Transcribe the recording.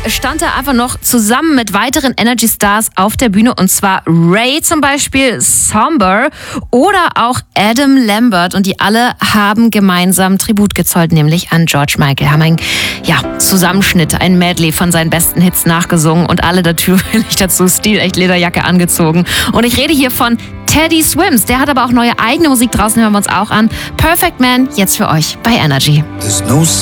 stand er einfach noch zusammen mit weiteren Energy Stars auf der Bühne, und zwar Ray zum Beispiel, Somber oder auch Adam Lambert, und die alle haben gemeinsam Tribut gezollt, nämlich an George Michael, haben einen Zusammenschnitt, ein Medley von seinen besten Hits nachgesungen und alle natürlich dazu stilecht Lederjacke angezogen. Und ich rede hier von Teddy Swims, der hat aber auch neue eigene Musik draußen, hören wir uns auch an. Perfect Man, jetzt für euch bei Energy.